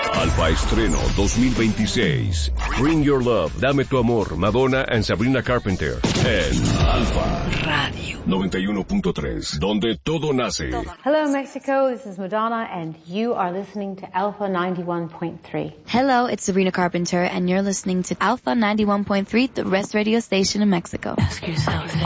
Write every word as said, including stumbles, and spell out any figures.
Alfa Estreno dos mil veintiséis. Bring Your Love, Dame Tu Amor, Madonna and Sabrina Carpenter. En Alfa Radio noventa y uno punto tres, donde todo nace. Hello Mexico, this is Madonna and you are listening to Alpha ninety-one point three. Hello, it's Sabrina Carpenter and you're listening to Alpha ninety-one point three, the best radio station in Mexico. Ask yourself